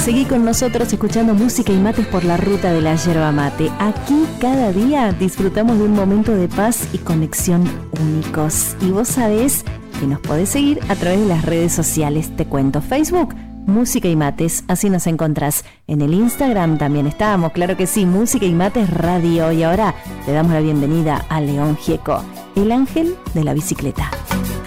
Seguí con nosotros escuchando música y mates por la ruta de la yerba mate. Aquí cada día disfrutamos de un momento de paz y conexión únicos. Y vos sabés que nos podés seguir a través de las redes sociales. Te cuento: Facebook, Música y Mates, así nos encontrás. En el Instagram también estamos, claro que sí, Música y Mates Radio. Y ahora le damos la bienvenida a León Gieco, el ángel de la bicicleta.